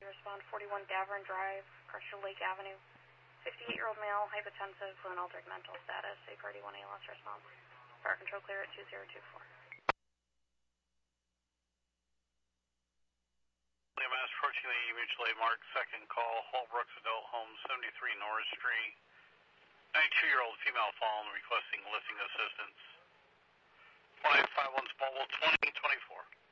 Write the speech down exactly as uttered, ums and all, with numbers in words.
Respond forty-one Davern Drive, Crusher Lake Avenue. fifty-eight-year-old male, hypotensive, with an altered mental status. A party one A L S response. Fire control clear at two zero two four. Mass approaching the mutual aid mark, second call, Hallbrooks Adult Home, seventy-three Norris Street. ninety-two-year-old female fallen requesting lifting assistance. five five one Smallville twenty twenty-four.